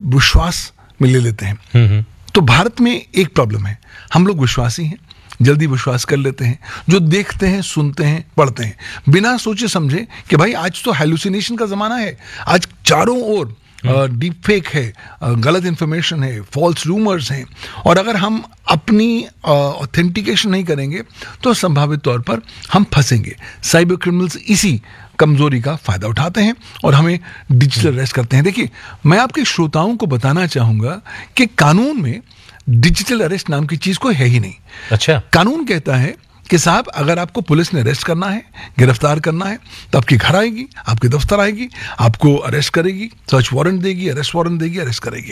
विश्वास में ले लेते हैं। तो भारत में एक प्रॉब्लम है, हम लोग विश्वासी हैं, जल्दी विश्वास कर लेते हैं, जो देखते हैं, सुनते हैं, पढ़ते हैं, बिना सोचे समझे कि भाई आज तो हेलुसिनेशन का जमाना है, आज चारों ओर डीप फेक है, गलत इंफॉर्मेशन है, फॉल्स रूमर्स हैं, और अगर हम अपनी ऑथेंटिकेशन नहीं करेंगे तो संभावित तौर पर हम फंसेंगे। साइबर क्रिमिनल्स इसी कमजोरी का फायदा उठाते हैं और हमें डिजिटल अरेस्ट करते हैं। देखिए, मैं आपके श्रोताओं को बताना चाहूंगा कि कानून में डिजिटल अरेस्ट नाम की चीज कोई है ही नहीं। अच्छा। कानून कहता है कि साहब, अगर आपको पुलिस ने अरेस्ट करना है, गिरफ्तार करना है, तो आपके घर आएगी, आपके दफ्तर आएगी, आपको अरेस्ट करेगी, सर्च वारंट देगी, अरेस्ट वारंट देगी, अरेस्ट करेगी।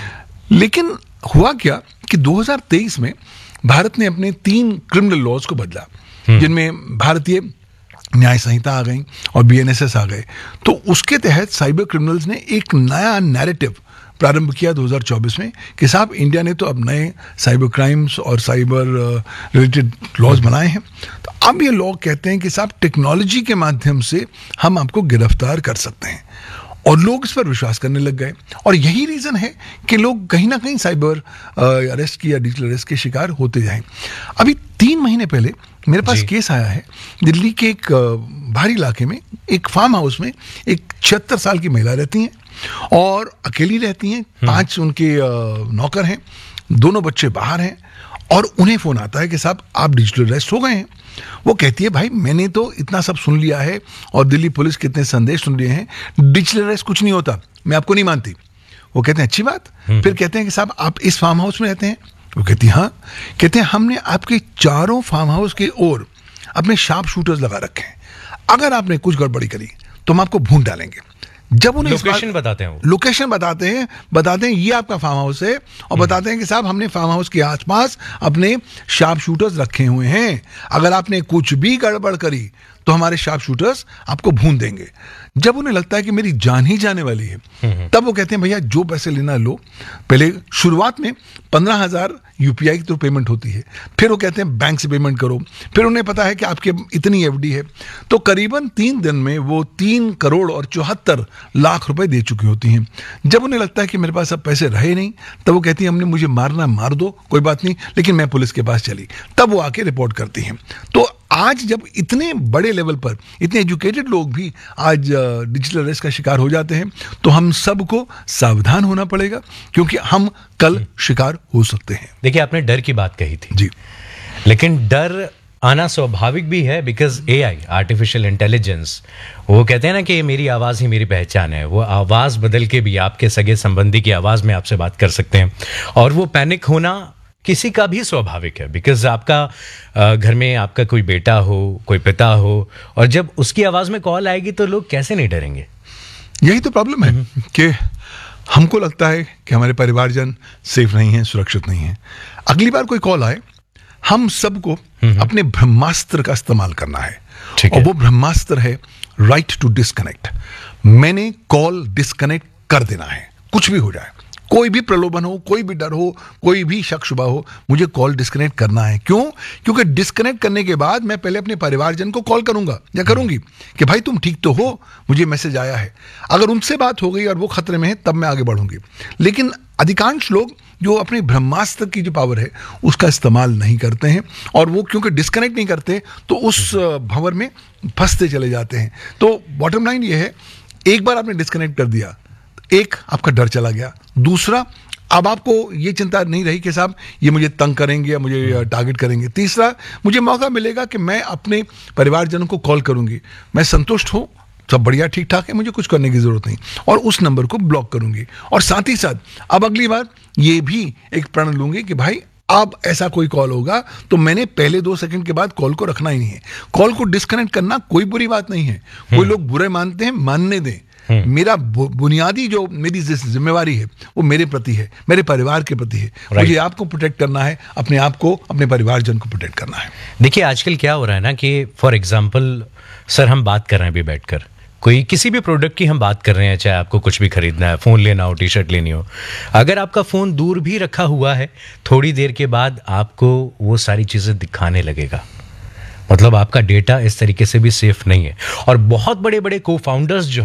लेकिन हुआ क्या कि 2023 में भारत ने अपने 3 क्रिमिनल लॉज को बदला, जिनमें भारतीय न्याय संहिता आ गई और BNSS आ गए। तो उसके तहत साइबर क्रिमिनल्स ने एक नया नैरेटिव प्रारंभ किया 2024 में कि साहब, इंडिया ने तो अब नए साइबर क्राइम्स और साइबर रिलेटेड लॉज बनाए हैं। तो अब ये लॉ कहते हैं कि साहब, टेक्नोलॉजी के माध्यम से हम आपको गिरफ्तार कर सकते हैं, और लोग इस पर विश्वास करने लग गए। और यही रीजन है कि लोग कहीं ना कहीं साइबर अरेस्ट की या डिजिटल अरेस्ट के शिकार होते जाएं। अभी 3 महीने पहले मेरे पास केस आया है, दिल्ली के एक बाहरी इलाके में एक फार्म हाउस में एक 76 साल की महिला रहती हैं और अकेली रहती हैं, 5 उनके नौकर हैं, 2 बच्चे बाहर हैं, और उन्हें फोन आता है कि साहब, आप डिजिटल अरेस्ट हो गए हैं। वो कहती है, भाई मैंने तो इतना सब सुन लिया है और दिल्ली पुलिस के इतने संदेश सुन लिए हैं, डिजिटल अरेस्ट कुछ नहीं होता, मैं आपको नहीं मानती। वो कहते हैं अच्छी बात। फिर कहते हैं कि साहब, आप इस फार्म हाउस में रहते हैं? वो कहती है हाँ। कहते हैं हमने आपके चारों फार्म हाउस के ओर अपने शार्प शूटर्स लगा रखे हैं, अगर आपने कुछ गड़बड़ी करी तो हम आपको भून डालेंगे। जब उन्हें लोकेशन बताते हैं, लोकेशन बताते हैं ये आपका फार्म हाउस है, और बताते हैं कि साहब, हमने फार्म हाउस के आसपास अपने शार्प शूटर्स रखे हुए हैं, अगर आपने कुछ भी गड़बड़ करी तो हमारे शार्प शूटर्स आपको भून देंगे। जब उन्हें लगता है कि मेरी जान ही जाने वाली है, तब वो कहते हैं भैया जो पैसे लेना लो। पहले शुरुआत में 15,000 UPI की तो पेमेंट होती है, फिर वो कहते हैं बैंक से पेमेंट करो, फिर उन्हें पता है कि आपके इतनी FD है, तो करीबन 3 दिन में वो 3 करोड़ और 74 लाख रुपए दे चुकी होती हैं। जब उन्हें लगता है कि मेरे पास अब पैसे रहे नहीं, तब वो कहती है हमने मुझे मारना मार दो, कोई बात नहीं, लेकिन मैं पुलिस के पास चली। तब वो आके रिपोर्ट करती हैं। तो आज जब इतने बड़े लेवल पर इतने एजुकेटेड लोग भी आज डिजिटल अरेस्ट का शिकार हो जाते हैं, तो हम सबको सावधान होना पड़ेगा, क्योंकि हम कल शिकार हो सकते हैं। देखिए, आपने डर की बात कही थी जी, लेकिन डर आना स्वाभाविक भी है, बिकॉज AI, आर्टिफिशियल इंटेलिजेंस, वो कहते हैं ना कि मेरी आवाज़ ही मेरी पहचान है। वो आवाज़ बदल के भी आपके सगे संबंधी की आवाज़ में आपसे बात कर सकते हैं, और वो पैनिक होना किसी का भी स्वाभाविक है, बिकॉज आपका घर में आपका कोई बेटा हो, कोई पिता हो, और जब उसकी आवाज़ में कॉल आएगी तो लोग कैसे नहीं डरेंगे? यही तो प्रॉब्लम है कि हमको लगता है कि हमारे परिवारजन सेफ नहीं है, सुरक्षित नहीं है। अगली बार कोई कॉल आए, हम सबको अपने ब्रह्मास्त्र का इस्तेमाल करना है, और वो ब्रह्मास्त्र है राइट टू डिस्कनेक्ट। मैंने कॉल डिस्कनेक्ट कर देना है, कुछ भी हो जाए, कोई भी प्रलोभन हो, कोई भी डर हो, कोई भी शक शुबा हो, मुझे कॉल डिस्कनेक्ट करना है। क्यों? क्योंकि डिस्कनेक्ट करने के बाद मैं पहले अपने परिवारजन को कॉल करूंगा या करूंगी कि भाई तुम ठीक तो हो, मुझे मैसेज आया है। अगर उनसे बात हो गई और वो खतरे में है, तब मैं आगे बढ़ूंगी। लेकिन अधिकांश लोग जो अपने ब्रह्मास्त्र की जो पावर है उसका इस्तेमाल नहीं करते हैं, और वो क्योंकि डिस्कनेक्ट नहीं करते तो उस भंवर में फंसते चले जाते हैं। तो बॉटम लाइन ये है, एक बार आपने डिस्कनेक्ट कर दिया, एक आपका डर चला गया, दूसरा अब आपको ये चिंता नहीं रही कि साहब ये मुझे तंग करेंगे या मुझे टारगेट करेंगे, तीसरा मुझे मौका मिलेगा कि मैं अपने परिवारजनों को कॉल करूंगी, मैं संतुष्ट हूं, सब बढ़िया ठीक ठाक है, मुझे कुछ करने की जरूरत नहीं, और उस नंबर को ब्लॉक करूंगी। और साथ ही साथ अब अगली बार ये भी एक प्रण लूंगी कि भाई अब ऐसा कोई कॉल होगा तो मैंने पहले 2 सेकंड के बाद कॉल को रखना ही नहीं है। कॉल को डिस्कनेक्ट करना कोई बुरी बात नहीं है, कोई लोग बुरे मानते हैं, मानने दें। मेरा बुनियादी जो मेरी जिम्मेवारी है वो मेरे प्रति है, मेरे परिवार के प्रति है। मुझे आपको प्रोटेक्ट करना है, अपने आप को, अपने परिवारजन को प्रोटेक्ट करना है। देखिए, आजकल क्या हो रहा है ना कि फॉर एग्जांपल सर, हम बात कर रहे हैं अभी बैठकर, कोई किसी भी प्रोडक्ट की हम बात कर रहे हैं, चाहे आपको कुछ भी खरीदना है, फ़ोन लेना हो, टी-शर्ट लेनी हो, अगर आपका फ़ोन दूर भी रखा हुआ है, थोड़ी देर के बाद आपको वो सारी चीज़ें दिखाने लगेगा। मतलब आपका डेटा इस तरीके से भी सेफ नहीं है। और बहुत बड़े बड़े को फाउंडर्स जो हैं,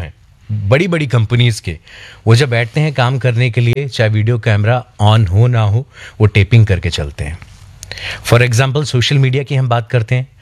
बड़ी बड़ी कंपनीज के, वो जब बैठते हैं काम करने के लिए, चाहे वीडियो कैमरा ऑन हो ना हो, वो टेपिंग करके चलते हैं। फॉर एग्जाम्पल सोशल मीडिया की हम बात करते हैं,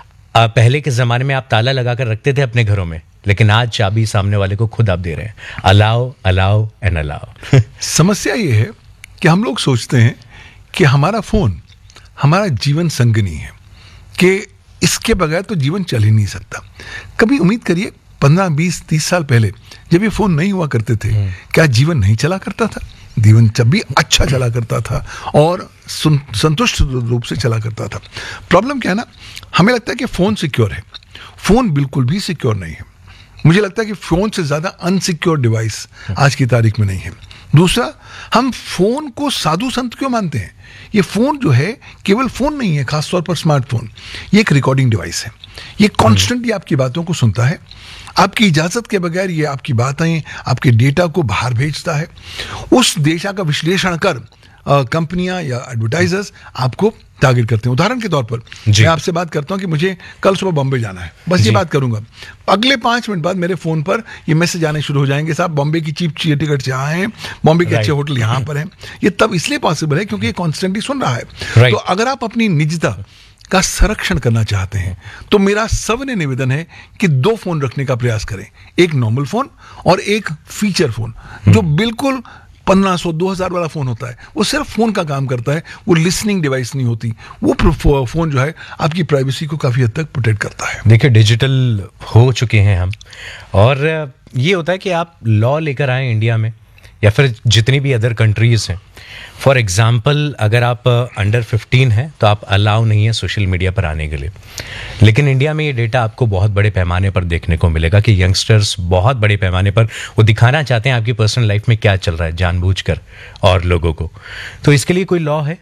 पहले के ज़माने में आप ताला लगा कर रखते थे अपने घरों में, लेकिन आज चाबी सामने वाले को खुद आप दे रहे हैं। Allow allow and allow. समस्या ये है कि हम लोग सोचते हैं कि हमारा फोन हमारा जीवन संगिनी है, कि इसके बगैर तो जीवन चल ही नहीं सकता। कभी उम्मीद करिए 15, 20, 30 साल पहले जब ये फोन नहीं हुआ करते थे, क्या जीवन नहीं चला करता था? जीवन जब भी अच्छा चला करता था और संतुष्ट रूप से चला करता था। प्रॉब्लम क्या है ना, हमें लगता है कि फोन सिक्योर है। फोन बिल्कुल भी सिक्योर नहीं है। मुझे लगता है कि फोन से ज्यादा अनसिक्योर डिवाइस आज की तारीख में नहीं है। दूसरा, हम फोन को साधु संत क्यों मानते हैं? ये फोन जो है केवल फोन नहीं है, खासतौर पर स्मार्टफोन, ये एक रिकॉर्डिंग डिवाइस है। ये कॉन्स्टेंटली आपकी बातों को सुनता है, आपकी इजाजत के बगैर ये आपकी बातें, आपके डेटा को बाहर भेजता है। उस डेटा का विश्लेषण कर कंपनियां या एडवर्टाइजर्स आपको टारगेट करते हैं। उदाहरण के तौर पर मैं आपसे बात करता हूं कि मुझे कल सुबह बॉम्बे जाना है, बस ये बात करूंगा, अगले 5 मिनट बाद मेरे फोन पर ये मैसेज आने शुरू हो जाएंगे, साहब बॉम्बे की चीप टिकट यहाँ हैं, बॉम्बे के अच्छे होटल यहाँ पर हैं। ये तब इसलिए पॉसिबल है क्योंकि ये कॉन्स्टेंटली सुन रहा है। तो अगर आप अपनी निजता का संरक्षण करना चाहते हैं तो मेरा सविनय निवेदन है कि 2 फोन रखने का प्रयास करें, एक नॉर्मल फोन और एक फीचर फोन, जो बिल्कुल 1500, 2000 वाला फोन होता है। वो सिर्फ फोन का काम करता है, वो लिसनिंग डिवाइस नहीं होती। वो फोन जो है आपकी प्राइवेसी को काफी हद तक प्रोटेक्ट करता है। देखिए, डिजिटल हो चुके हैं हम, और ये होता है कि आप लॉ लेकर आए इंडिया में या फिर जितनी भी अदर कंट्रीज हैं। फॉर एग्जाम्पल, अगर आप अंडर 15 हैं तो आप अलाउ नहीं है सोशल मीडिया पर आने के लिए, लेकिन इंडिया में ये डेटा आपको बहुत बड़े पैमाने पर देखने को मिलेगा कि यंगस्टर्स बहुत बड़े पैमाने पर वो दिखाना चाहते हैं आपकी पर्सनल लाइफ में क्या चल रहा है जानबूझकर और लोगों को। तो इसके लिए कोई लॉ है?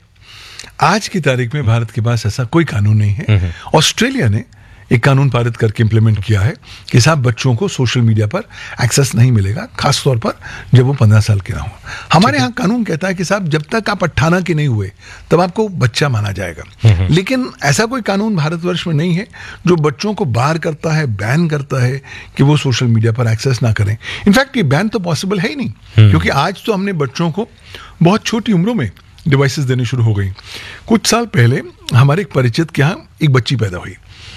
आज की तारीख में भारत के पास ऐसा कोई कानून नहीं है। ऑस्ट्रेलिया ने एक कानून पारित करके इंप्लीमेंट किया है कि साहब बच्चों को सोशल मीडिया पर एक्सेस नहीं मिलेगा, खासतौर पर जब वो 15 साल के ना हो। हमारे यहाँ कानून कहता है कि साहब जब तक आप 18 के नहीं हुए तब आपको बच्चा माना जाएगा। लेकिन ऐसा कोई कानून भारतवर्ष में नहीं है जो बच्चों को बाहर करता है, बैन करता है कि वो सोशल मीडिया पर एक्सेस ना करें। इनफैक्ट ये बैन तो पॉसिबल है ही नहीं, क्योंकि आज तो हमने बच्चों को बहुत छोटी उम्रों में डिवाइसेस देने शुरू हो गई। कुछ साल पहले हमारे एक परिचित के यहाँ एक बच्ची पैदा हुई,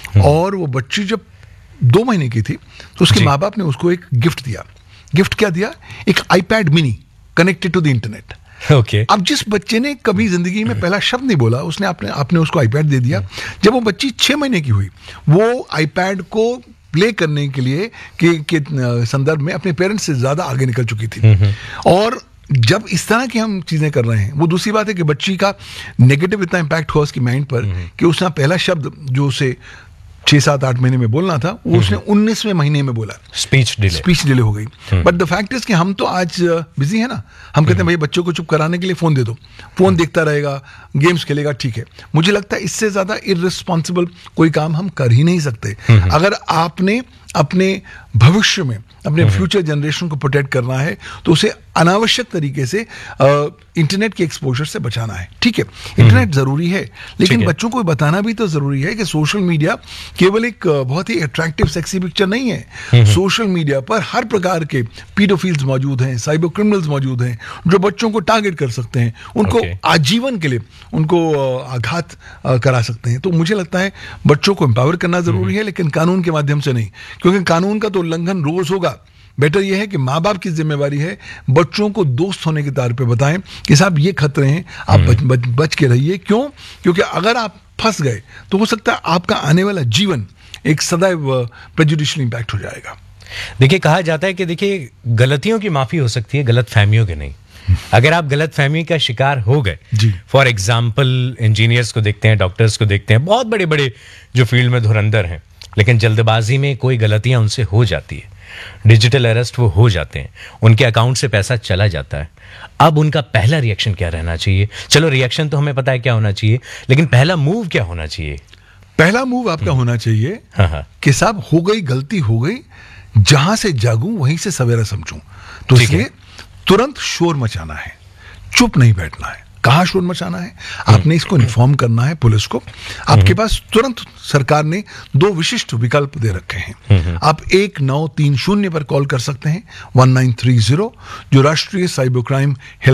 और वो बच्ची जब 2 महीने की थी तो उसके माँ बाप ने उसको एक गिफ्ट दिया। गिफ्ट क्या दिया? एक iPad mini connected to the internet. Okay. अब जिस बच्चे ने कभी जिंदगी में पहला शब्द नहीं बोला, उसने आपने उसको iPad दे दिया। जब वो बच्ची 6 महीने की हुई, वो iPad को प्ले करने के लिए के संदर्भ में अपने पेरेंट्स से ज्यादा आगे निकल चुकी थी। और जब इस तरह की हम चीजें कर रहे हैं, वो दूसरी बात है कि बच्ची का नेगेटिव इतना इम्पैक्ट हुआ उसकी माइंड पर कि उसने पहला शब्द जो उसे 6, 7, 8 महीने में बोलना था, वो उसने 19वें महीने में बोला। स्पीच डिले हो गई। बट द फैक्ट इज कि हम तो आज बिजी है ना, हम कहते हैं भाई बच्चों को चुप कराने के लिए फोन दे दो, फोन देखता रहेगा, गेम्स खेलेगा, ठीक है। मुझे लगता है इससे ज्यादा इररिस्पॉन्सिबल कोई काम हम कर ही नहीं सकते। अगर आपने अपने भविष्य में अपने फ्यूचर जनरेशन को प्रोटेक्ट करना है तो उसे अनावश्यक तरीके से इंटरनेट के एक्सपोजर से बचाना है। ठीक है, इंटरनेट जरूरी है, लेकिन बच्चों को बताना भी तो जरूरी है कि सोशल मीडिया केवल एक बहुत ही अट्रैक्टिव सेक्सी पिक्चर नहीं है। सोशल मीडिया पर हर प्रकार के पीडोफिल्स मौजूद हैं, साइबर क्रिमिनल्स मौजूद हैं जो बच्चों को टारगेट कर सकते हैं, उनको आजीवन के लिए उनको आघात करा सकते हैं। तो मुझे लगता है बच्चों को एम्पावर करना जरूरी है, लेकिन कानून के माध्यम से नहीं, क्योंकि कानून का तो उल्लंघन रोज होगा। बेटर यह है कि माँ बाप की जिम्मेवारी है बच्चों को दोस्त होने के तौर पे बताएं कि साहब ये खतरे हैं, आप बच के रहिए। क्यों? क्योंकि अगर आप फंस गए तो हो सकता है आपका आने वाला जीवन एक सदैव प्रेजुडिशियल इंपैक्ट हो जाएगा। देखिए, कहा जाता है कि देखिए गलतियों की माफी हो सकती है, गलत फहमियों की नहीं। अगर आप गलत फहमी का शिकार हो गए, फॉर एग्जाम्पल इंजीनियर्स को देखते हैं, डॉक्टर्स को देखते हैं, बहुत बड़े बड़े जो फील्ड में धुरंधर हैं, लेकिन जल्दबाजी में कोई गलतियां उनसे हो जाती है, डिजिटल अरेस्ट वो हो जाते हैं, उनके अकाउंट से पैसा चला जाता है। अब उनका पहला रिएक्शन क्या रहना चाहिए? चलो रिएक्शन तो हमें पता है क्या होना चाहिए, लेकिन पहला मूव क्या होना चाहिए? पहला मूव आपका होना चाहिए कि साहब हो गई, गलती हो गई, जहां से जागूं वहीं से सवेरा समझूं। तो इसलिए तुरंत शोर मचाना है, चुप नहीं बैठना है, कहाँ शोर मचाना है, आपने इसको इन्फॉर्म करना है पुलिस को। आपके पास तुरंत सरकार ने 2 विशिष्ट विकल्प दे रखे हैं। आप 1930 पर कॉल कर सकते हैं, 1930, जो राष्ट्रीय साइबर क्राइम